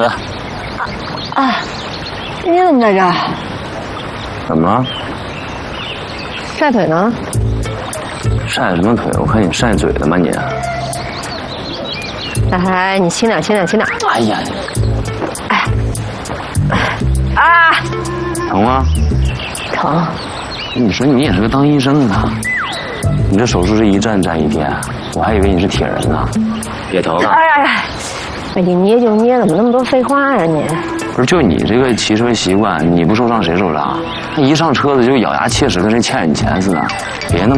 吃。 啊，你怎么在这儿？ 怎么了？ 晒腿呢？ 晒什么腿？我看你晒嘴了吗你？ 哎，你轻点，轻点，轻点。 哎呀， 哎，啊， 疼吗？ 疼。 你说你也是个当医生的，你这手术是一站站一天，我还以为你是铁人呢。也疼啊？ 哎呀呀，哎，你捏就捏，怎么那么多废话呀你？ 不是，就你这个骑车习惯，你不受伤谁受伤？他一上车子就咬牙切齿，跟谁欠你钱似的。别那么。